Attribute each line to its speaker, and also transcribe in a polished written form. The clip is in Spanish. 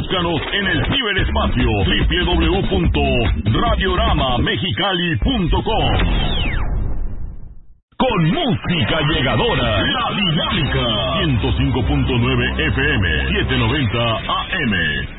Speaker 1: Búscanos en el ciberespacio www.radioramamexicali.com. Con música llegadora, La Dinámica, 105.9 FM, 790 AM.